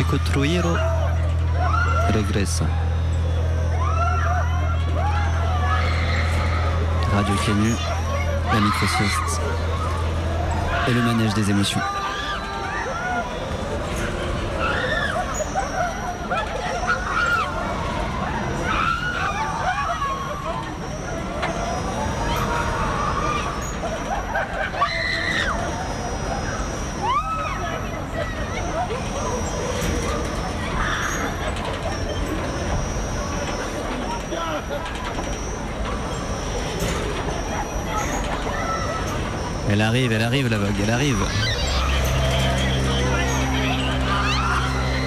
Cotruiro regressa. Radio Canu, la micro-sieste et le manège des émotions. Elle arrive la vague, elle arrive.